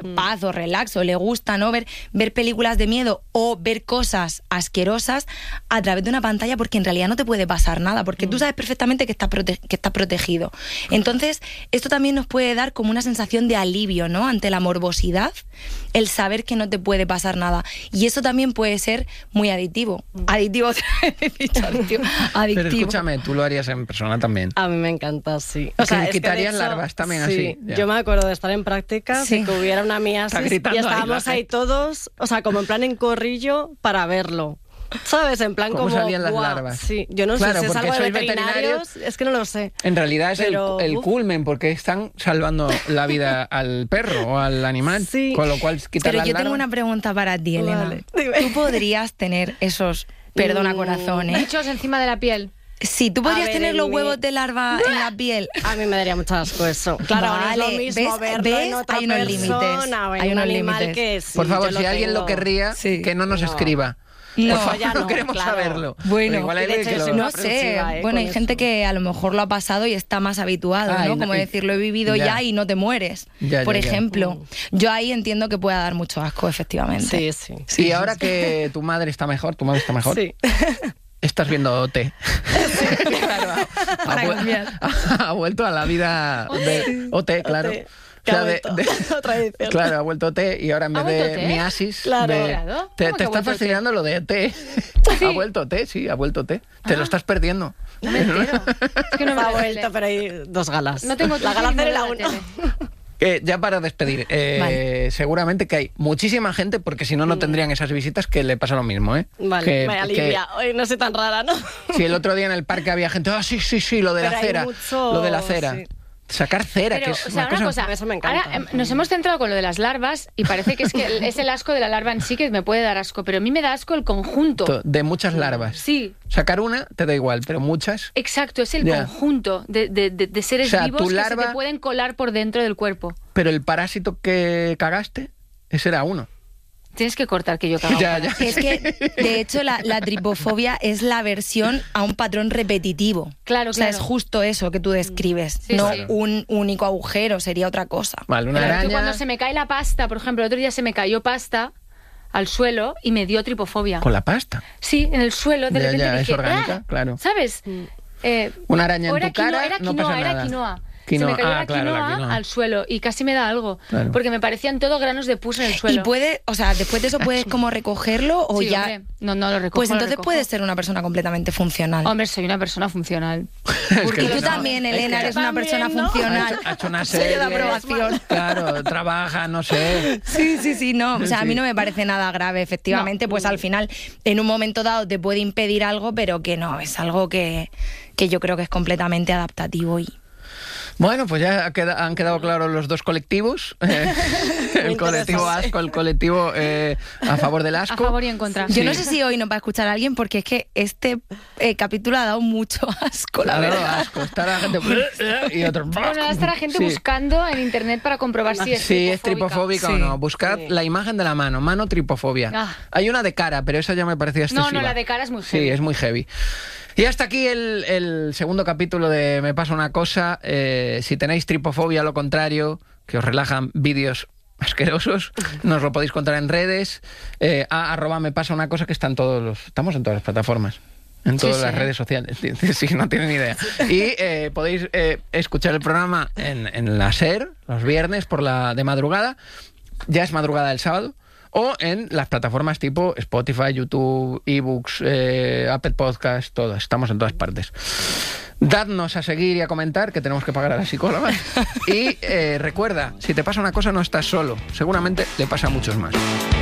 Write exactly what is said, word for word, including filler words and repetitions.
mm. paz o relax o le gusta, ¿no? Ver, ver películas de miedo o ver cosas asquerosas a través de una pantalla, porque en realidad no te puede pasar nada, porque mm. tú sabes perfectamente que estás, prote- que estás protegido. Entonces, esto también nos puede dar como una sensación de alivio, ¿no? Ante la morbosidad, el saber que no te puede pasar nada. Y eso también puede ser muy adictivo. Mm. Adictivo, adictivo. Pero escúchame, tú lo harías en persona también. A mí me encanta, sí. O sea, quitarías hecho, larvas también sí, así. Ya. Yo me acuerdo de estar en prácticas sí. y que hubiera una miasis y estábamos ahí, ahí todos, o sea, como en plan en corrillo para verlo. ¿Sabes? En plan ¿Cómo como... salían las ¡buah! larvas? Sí, yo no claro, sé si es algo de veterinarios, veterinarios, es que no lo sé. En realidad es pero, el, el culmen, porque están salvando la vida al perro o al animal, sí. con lo cual quitar Pero las yo larvas... tengo una pregunta para ti, Elena. Vale. ¿Tú podrías tener esos, perdona mm. corazón, ¿eh? bichos encima de la piel? Sí, tú podrías ver, tener los mi... huevos de larva en la piel. A mí me daría mucho asco eso. Claro, vale, no es lo mismo ¿ves? verlo ¿ves? en otra Hay unos persona, límites. o en Hay un unos animal límites. que sí, Por favor, yo si lo alguien tengo. lo querría, sí. que no nos no. escriba. No, Por favor, ya no, no, queremos claro. saberlo. Bueno, igual hay de hecho, que lo... no sé, ¿eh? bueno, hay Con gente eso. que a lo mejor lo ha pasado y está más habituado, Ay, ¿no? no, Como y... decir, lo he vivido ya, ya y no te mueres, ya, por ya, ya. ejemplo. Mm. Yo ahí entiendo que pueda dar mucho asco, efectivamente. Sí, sí. Y sí, ahora sí. que tu madre está mejor, tu madre está mejor, Sí. estás viendo O T. Claro, ha, para ha, cambiar. ha vuelto a la vida de O T, claro. O T. O sea, de, de, otra edición. claro, ha vuelto T y ahora en vez de miasis, claro. de, Claro. te, ¿Cómo te que está ha vuelto fascinando lo de T. Sí. Ha vuelto T, sí, ha vuelto T. Te Ah. lo estás perdiendo. No me entero. Es que no me ha lo vuelto, sé. pero hay dos galas. No tengo la Twitter gala y no cero y veo la la uno. tele. Eh, ya para despedir, eh, Vale. seguramente que hay muchísima gente, porque si no, no tendrían esas visitas, que le pasa lo mismo, ¿eh? Vale, que, me alivia. Hoy no soy tan rara, ¿no? Si el otro día en el parque había gente, ah, sí, sí, sí, lo de Pero la hay cera, mucho- lo de la cera. sí. Sacar cera, Pero, que es o sea, una una cosa... cosa, Eso me encanta. ahora em, nos hemos centrado con lo de las larvas y parece que es que es el asco de la larva en sí que me puede dar asco, pero a mí me da asco el conjunto. De muchas larvas. Sí. Sacar una te da igual, pero muchas... Exacto, es el Ya. conjunto de, de, de, de seres O sea, vivos tu que larva- se te pueden colar por dentro del cuerpo. Pero el parásito que cagaste, ese era uno. Tienes que cortar que yo cago. Ya, ya. Es que, de hecho, la, la tripofobia es la versión a un patrón repetitivo. Claro, O sea, claro. es justo eso que tú describes. Sí, no sí. un único agujero, sería otra cosa. Vale, una Pero araña... yo cuando se me cae la pasta, por ejemplo, el otro día se me cayó pasta al suelo y me dio tripofobia. Con la pasta. Sí, en el suelo, de Ya, repente ya, dije, es orgánica, "Ah", claro. ¿sabes? Eh, Una araña o en era tu cara, quinoa, era no quinoa, pasa era nada. quinoa. Quinoa, Se me cayó ah, la, claro, quinoa la quinoa. al suelo y casi me da algo. Claro. Porque me parecían todo granos de pus en el suelo. Y puede, o sea, después de eso puedes como recogerlo o Sí, ya... hombre. No, no lo recojo. Pues lo entonces recojo. puedes ser una persona completamente funcional. Hombre, soy una persona funcional. que Y tú no, también, es Elena, que- eres una También, persona ¿no? funcional. Ha hecho, ha hecho una Sello de serie. aprobación. Claro, trabaja, no sé. Sí, sí, sí, no. O sea, a mí Sí. no me parece nada grave. Efectivamente, pues al final, en un momento dado te puede impedir algo, pero que no, es algo que, que yo creo que es completamente adaptativo y... Bueno, pues ya ha queda- han quedado claros los dos colectivos. Eh, el colectivo interesante. asco, el colectivo eh, a favor del A asco. favor y en contra. Yo Sí. no sé si hoy nos va a escuchar alguien porque es que este eh, capítulo ha dado mucho asco, la Ha dado verdad. asco. Está la gente... y otros... Bueno, ahora está la gente Sí. buscando en internet para comprobar si es Sí, es tripofóbica. tripofóbica o Sí. no. Buscad Sí. la imagen de la mano, mano tripofobia. Ah. Hay una de cara, pero esa ya me parecía No, excesiva. no, la de cara es muy Sí, heavy. es muy heavy. Y hasta aquí el, el segundo capítulo de Me pasa una cosa. Eh, si tenéis tripofobia, lo contrario, que os relajan vídeos asquerosos, nos lo podéis contar en redes. Eh, a arroba me pasa una cosa, que están todos los... Estamos en todas las plataformas. En todas Sí, las sí. redes sociales. Sí, no tienen ni idea. Y eh, podéis eh, escuchar el programa en, en la SER, los viernes por la de madrugada. Ya es madrugada del sábado. O en las plataformas tipo Spotify, YouTube, eBooks, eh, Apple Podcast, todas. Estamos en todas partes. Dadnos a seguir y a comentar, que tenemos que pagar a la psicóloga. Y eh, recuerda, si te pasa una cosa no estás solo. Seguramente le pasa a muchos más.